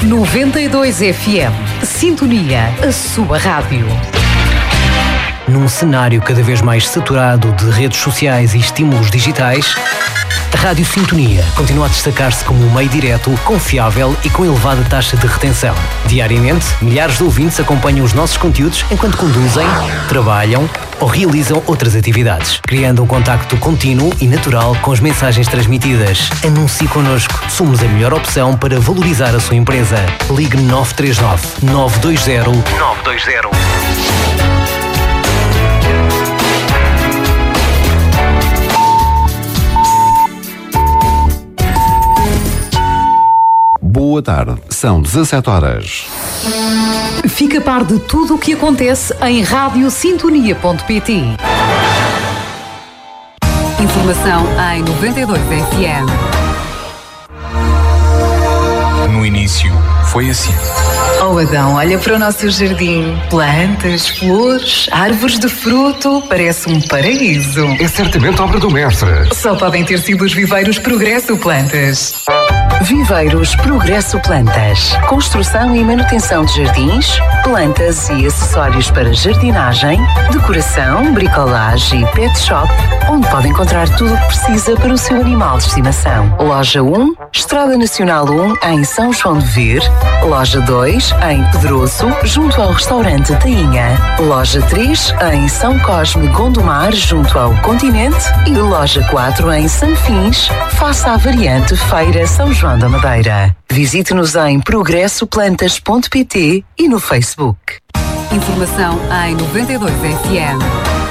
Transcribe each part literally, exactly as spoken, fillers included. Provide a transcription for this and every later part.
noventa e dois F M. Sintonia, a sua rádio. Num cenário cada vez mais saturado de redes sociais e estímulos digitais, a Rádio Sintonia continua a destacar-se como um meio direto, confiável e com elevada taxa de retenção. Diariamente, milhares de ouvintes acompanham os nossos conteúdos enquanto conduzem, trabalham ou realizam outras atividades, criando um contacto contínuo e natural com as mensagens transmitidas. Anuncie connosco. Somos a melhor opção para valorizar a sua empresa. Ligue nove três nove, nove dois zero, nove dois zero. Boa tarde, são dezassete horas. Fica a par de tudo o que acontece em rádio sintonia ponto pt. Informação em noventa e dois F M. No início, foi assim. Oh Adão, olha para o nosso jardim. Plantas, flores, árvores de fruto. Parece um paraíso. É certamente obra do mestre. Só podem ter sido os viveiros Progresso Plantas. Viveiros Progresso Plantas. Construção e manutenção de jardins, plantas e acessórios para jardinagem, decoração, bricolagem e pet shop, onde pode encontrar tudo o que precisa para o seu animal de estimação. Loja um, Estrada Nacional um, em São João de Ver. Loja dois, em Pedroso, junto ao restaurante Tainha. Loja três, em São Cosme, Gondomar, junto ao Continente. E loja quatro, em Sanfins, face à variante Feira São João da Madeira. Visite-nos em progresso plantas ponto pt e no Facebook. Informação em noventa e dois F M.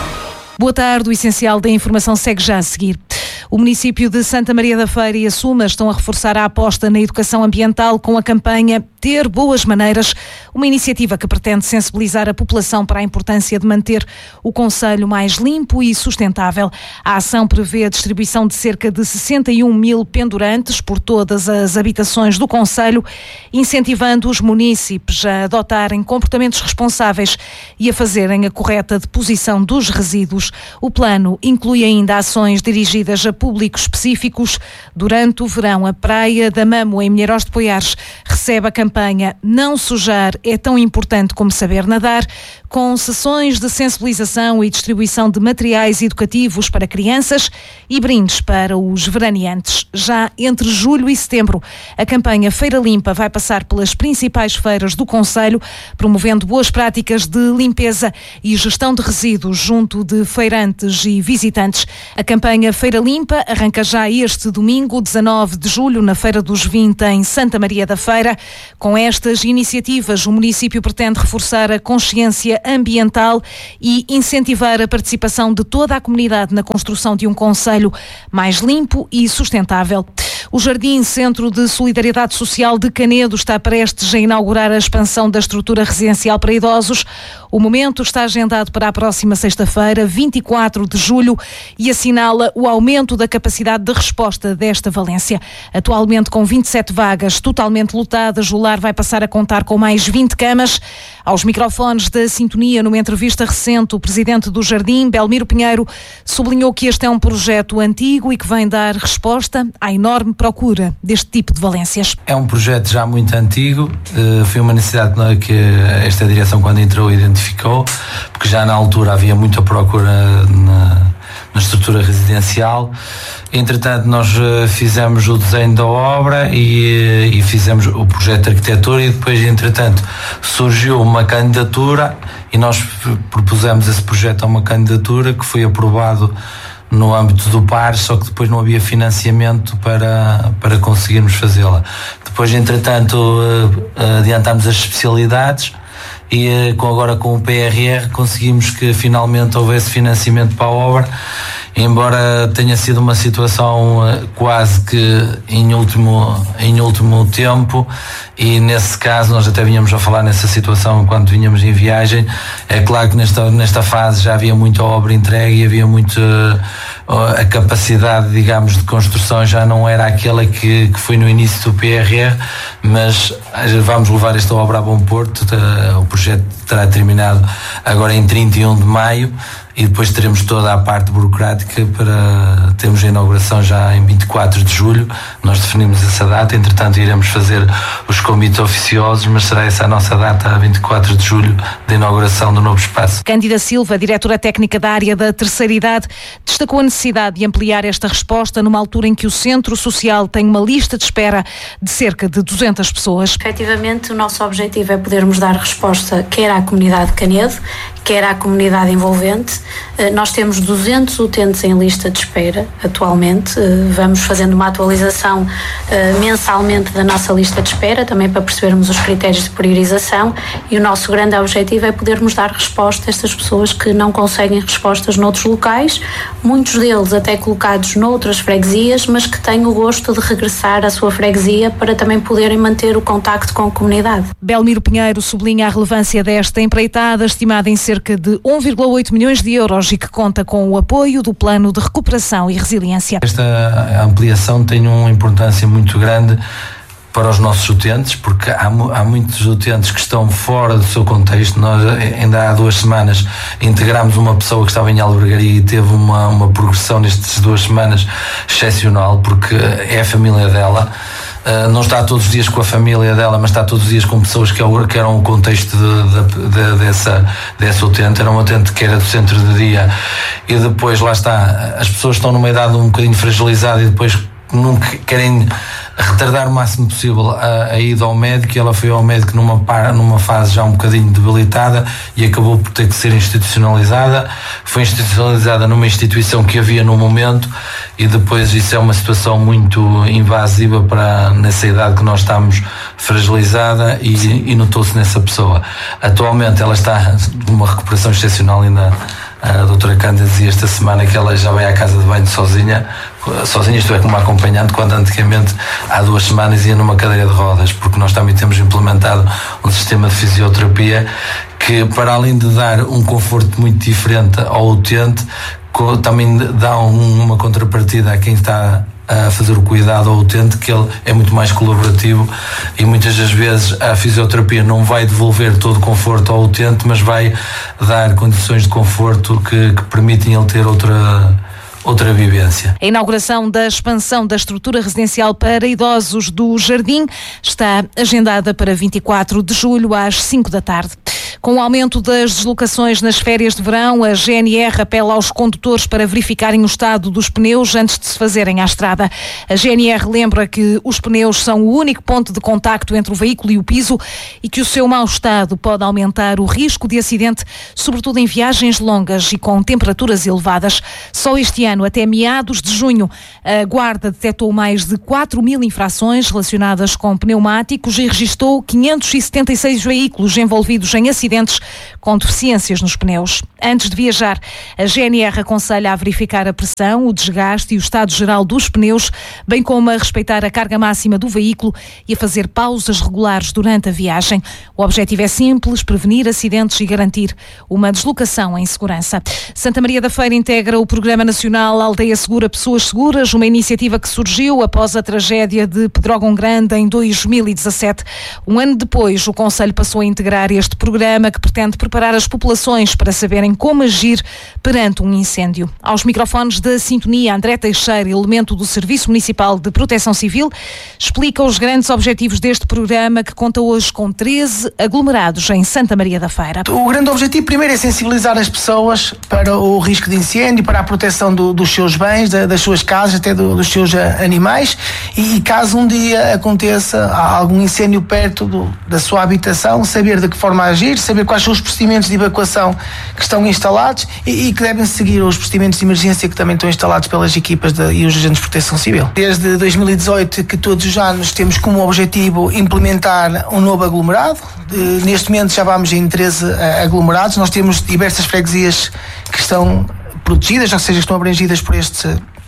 Boa tarde, o essencial da informação segue já a seguir. O município de Santa Maria da Feira e a Suma estão a reforçar a aposta na educação ambiental com a campanha Ter Boas Maneiras, uma iniciativa que pretende sensibilizar a população para a importância de manter o concelho mais limpo e sustentável. A ação prevê a distribuição de cerca de sessenta e um mil pendurantes por todas as habitações do concelho, incentivando os munícipes a adotarem comportamentos responsáveis e a fazerem a correta deposição dos resíduos. O plano inclui ainda ações dirigidas a públicos específicos. Durante o verão, a Praia da Mamo, em Milheiros de Poiares, recebe a campanha Não Sujar é tão importante como saber nadar, com sessões de sensibilização e distribuição de materiais educativos para crianças e brindes para os veraneantes. Já entre julho e setembro, a campanha Feira Limpa vai passar pelas principais feiras do concelho, promovendo boas práticas de limpeza e gestão de resíduos junto de feirantes e visitantes. A campanha Feira Limpa arranca já este domingo, dezanove de julho, na Feira dos vinte, em Santa Maria da Feira. Com estas iniciativas, o município pretende reforçar a consciência ambiental e incentivar a participação de toda a comunidade na construção de um concelho mais limpo e sustentável. O Jardim Centro de Solidariedade Social de Canedo está prestes a inaugurar a expansão da estrutura residencial para idosos. O momento está agendado para a próxima sexta-feira, vinte e quatro de julho, e assinala o aumento da capacidade de resposta desta valência. Atualmente com vinte e sete vagas totalmente lotadas, o lar vai passar a contar com mais vinte camas. Aos microfones da Sintonia, numa entrevista recente, o presidente do Jardim, Belmiro Pinheiro, sublinhou que este é um projeto antigo e que vem dar resposta à enorme procura deste tipo de valências. É um projeto já muito antigo, foi uma necessidade que esta direção, quando entrou, identificou, porque já na altura havia muita procura na, na estrutura residencial. Entretanto, nós fizemos o desenho da obra e, e fizemos o projeto de arquitetura, e depois, entretanto, surgiu uma candidatura e nós propusemos esse projeto a uma candidatura que foi aprovado no âmbito do P A R, só que depois não havia financiamento para, para conseguirmos fazê-la. Depois, entretanto, adiantámos as especialidades e agora com o P R R conseguimos que finalmente houvesse financiamento para a obra, embora tenha sido uma situação quase que em último, em último tempo, e nesse caso nós até vínhamos a falar nessa situação enquanto vínhamos em viagem. É claro que nesta, nesta fase já havia muita obra entregue e havia muito, a capacidade, digamos, de construção já não era aquela que, que foi no início do P R R, mas vamos levar esta obra a bom porto. O projeto terá terminado agora em trinta e um de maio e depois teremos toda a parte burocrática para termos a inauguração já em vinte e quatro de julho. Nós definimos essa data, entretanto iremos fazer os convites oficiosos, mas será essa a nossa data, a vinte e quatro de julho, de inauguração do novo espaço. Cândida Silva, diretora técnica da área da terceira idade, destacou a necessidade de ampliar esta resposta numa altura em que o Centro Social tem uma lista de espera de cerca de duzentas pessoas. Efetivamente, o nosso objetivo é podermos dar resposta quer à comunidade de Canedo, quer à comunidade envolvente. Nós temos duzentos utentes em lista de espera atualmente. Vamos fazendo uma atualização mensalmente da nossa lista de espera, também para percebermos os critérios de priorização, e o nosso grande objetivo é podermos dar resposta a estas pessoas que não conseguem respostas noutros locais, muitos deles até colocados noutras freguesias, mas que têm o gosto de regressar à sua freguesia para também poderem manter o contacto com a comunidade. Belmiro Pinheiro sublinha a relevância desta empreitada, estimada em cerca de um vírgula oito milhões de euros e que conta com o apoio do Plano de Recuperação e Resiliência. Esta ampliação tem uma importância muito grande para os nossos utentes, porque há, há muitos utentes que estão fora do seu contexto. Nós ainda há duas semanas integramos uma pessoa que estava em albergaria e teve uma, uma progressão nestas duas semanas excepcional, porque é a família dela. Uh, não está todos os dias com a família dela, mas está todos os dias com pessoas que, que eram o contexto de, de, de, dessa, dessa utente. Era uma utente que era do centro de dia e depois lá está, as pessoas estão numa idade um bocadinho fragilizada e depois nunca querem retardar o máximo possível a, a ida ao médico, e ela foi ao médico numa, numa fase já um bocadinho debilitada e acabou por ter que ser institucionalizada. Foi institucionalizada numa instituição que havia no momento, e depois isso é uma situação muito invasiva para, nessa idade que nós estamos, fragilizada, e, e notou-se nessa pessoa. Atualmente ela está numa recuperação excepcional. Ainda a doutora Cândida dizia esta semana que ela já vai à casa de banho sozinha, sozinha, isto é, como acompanhante, quando antigamente há duas semanas ia numa cadeira de rodas, porque nós também temos implementado um sistema de fisioterapia que, para além de dar um conforto muito diferente ao utente, também dá uma contrapartida a quem está a fazer o cuidado ao utente, que ele é muito mais colaborativo, e muitas das vezes a fisioterapia não vai devolver todo o conforto ao utente, mas vai dar condições de conforto que, que permitem ele ter outra outra vivência. A inauguração da expansão da estrutura residencial para idosos do Jardim está agendada para vinte e quatro de julho às cinco da tarde. Com o aumento das deslocações nas férias de verão, a G N R apela aos condutores para verificarem o estado dos pneus antes de se fazerem à estrada. A G N R lembra que os pneus são o único ponto de contacto entre o veículo e o piso e que o seu mau estado pode aumentar o risco de acidente, sobretudo em viagens longas e com temperaturas elevadas. Só este ano, até meados de junho, a Guarda detectou mais de quatro mil infrações relacionadas com pneumáticos e registou quinhentos e setenta e seis veículos envolvidos em acidentes com deficiências nos pneus. Antes de viajar, a G N R aconselha a verificar a pressão, o desgaste e o estado geral dos pneus, bem como a respeitar a carga máxima do veículo e a fazer pausas regulares durante a viagem. O objetivo é simples: prevenir acidentes e garantir uma deslocação em segurança. Santa Maria da Feira integra o Programa Nacional Aldeia Segura Pessoas Seguras, uma iniciativa que surgiu após a tragédia de Pedrógão Grande em dois mil e dezassete. Um ano depois, o Conselho passou a integrar este programa, que pretende preparar as populações para saberem como agir perante um incêndio. Aos microfones da Sintonia, André Teixeira, elemento do Serviço Municipal de Proteção Civil, explica os grandes objetivos deste programa, que conta hoje com treze aglomerados em Santa Maria da Feira. O grande objetivo primeiro é sensibilizar as pessoas para o risco de incêndio, para a proteção do, dos seus bens, da, das suas casas, até do, dos seus animais, e, e caso um dia aconteça algum incêndio perto do, da sua habitação, saber de que forma agir, saber quais são os procedimentos de evacuação que estão instalados e, e que devem seguir os procedimentos de emergência que também estão instalados pelas equipas de, e os agentes de proteção civil. Desde dois mil e dezoito, que todos os anos temos como objetivo implementar um novo aglomerado. De, neste momento já vamos em treze uh, aglomerados. Nós temos diversas freguesias que estão protegidas, ou seja, estão abrangidas por este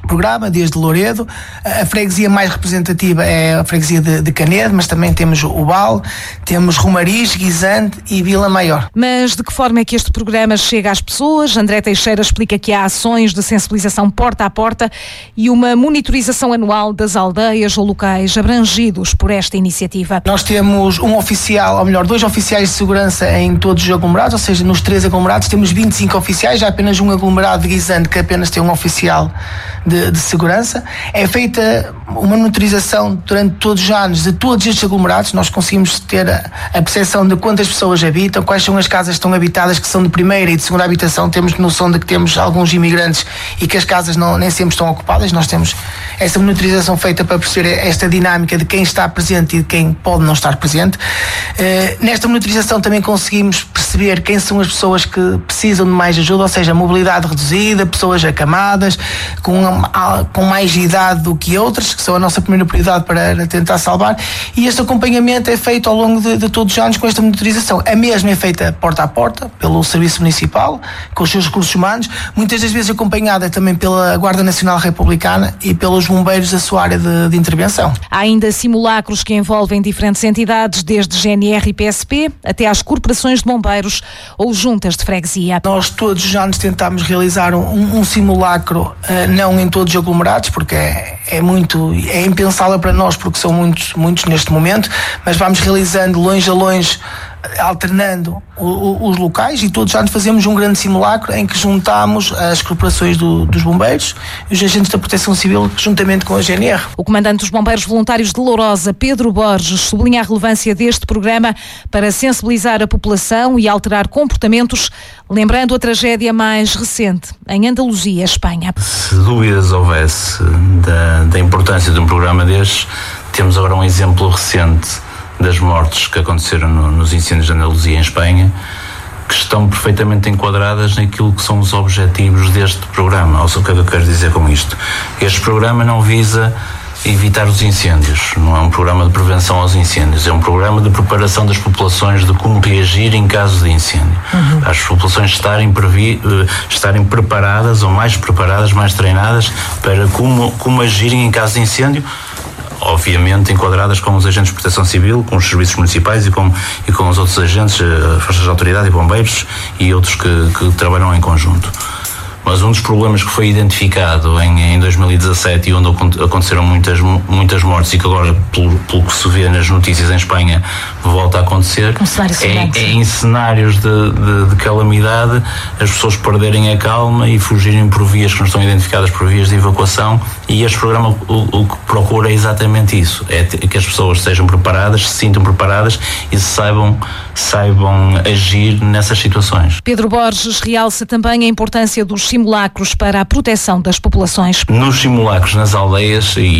programa, desde Loredo. A freguesia mais representativa é a freguesia de, de Canedo, mas também temos o Val, temos Romariz, Guisante e Vila Maior. Mas de que forma é que este programa chega às pessoas? André Teixeira explica que há ações de sensibilização porta a porta e uma monitorização anual das aldeias ou locais abrangidos por esta iniciativa. Nós temos um oficial, ou melhor, dois oficiais de segurança em todos os aglomerados, ou seja, nos três aglomerados temos vinte e cinco oficiais, há apenas um aglomerado de Guisante que apenas tem um oficial de, de segurança. É feita uma monitorização durante todos os anos de todos estes aglomerados. Nós conseguimos ter a, a percepção de quantas pessoas habitam, quais são as casas que estão habitadas, que são de primeira e de segunda habitação. Temos noção de que temos alguns imigrantes e que as casas não, nem sempre estão ocupadas. Nós temos essa monitorização feita para perceber esta dinâmica de quem está presente e de quem pode não estar presente. Uh, nesta monitorização também conseguimos perceber quem são as pessoas que precisam de mais ajuda, ou seja, mobilidade reduzida, pessoas acamadas, com, com mais idade do que outras, que são a nossa primeira prioridade para tentar salvar, e este acompanhamento é feito ao longo de, de todos os anos com esta monitorização. A mesma é feita porta a porta, pelo Serviço Municipal, com os seus recursos humanos, muitas das vezes acompanhada também pela Guarda Nacional Republicana e pelos bombeiros da sua área de, de intervenção. Há ainda simulacros que envolvem diferentes entidades, desde G N R e P S P até às corporações de bombeiros ou juntas de freguesia. Nós todos os anos tentamos realizar um, um simulacro, uh, não em todos os aglomerados, porque é, é muito, é impensável para nós, porque são muitos, muitos neste momento, mas vamos realizando longe a longe, alternando o, o, os locais, e todos os anos fazemos um grande simulacro em que juntamos as corporações do, dos bombeiros e os agentes da Proteção Civil juntamente com a G N R. O comandante dos Bombeiros Voluntários de Lourosa, Pedro Borges, sublinha a relevância deste programa para sensibilizar a população e alterar comportamentos, lembrando a tragédia mais recente em Andaluzia, Espanha. Se dúvidas houvesse da, da importância de um programa destes, temos agora um exemplo recente das mortes que aconteceram no, nos incêndios de Andaluzia, em Espanha, que estão perfeitamente enquadradas naquilo que são os objetivos deste programa. Ou seja, o que é que eu quero dizer com isto? Este programa não visa evitar os incêndios, não é um programa de prevenção aos incêndios, é um programa de preparação das populações de como reagir em caso de incêndio. Uhum. As populações estarem, previ, estarem preparadas, ou mais preparadas, mais treinadas, para como, como agirem em caso de incêndio, obviamente enquadradas com os agentes de proteção civil, com os serviços municipais e com, e com os outros agentes, forças de autoridade e bombeiros e outros que, que trabalham em conjunto. Mas um dos problemas que foi identificado em, em dois mil e dezassete e onde aconteceram muitas, muitas mortes e que agora, pelo, pelo que se vê nas notícias em Espanha, volta a acontecer, é, é em cenários de, de, de calamidade as pessoas perderem a calma e fugirem por vias que não estão identificadas por vias de evacuação, e este programa o, o que procura é exatamente isso, é que as pessoas sejam preparadas, se sintam preparadas e saibam, saibam agir nessas situações. Pedro Borges realça também a importância dos simulacros para a proteção das populações. Nos simulacros nas aldeias e,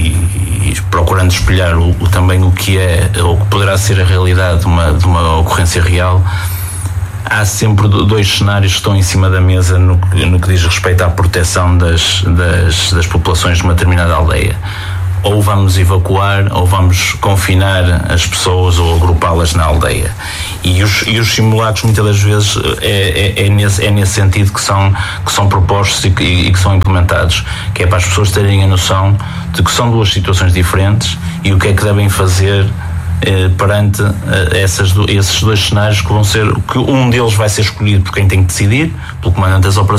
e, e procurando espelhar o, o, também o que é ou que poderá ser a realidade de uma, de uma ocorrência real, há sempre dois cenários que estão em cima da mesa no, no que diz respeito à proteção das, das, das populações de uma determinada aldeia. Ou vamos evacuar ou vamos confinar as pessoas ou agrupá-las na aldeia. E os, e os simulacros muitas das vezes é, é, é, nesse, é nesse sentido que são, que são propostos e que, e que são implementados, que é para as pessoas terem a noção de que são duas situações diferentes e o que é que devem fazer eh, perante eh, essas, esses dois cenários, que vão ser, que um deles vai ser escolhido por quem tem que decidir, pelo comandante das operações,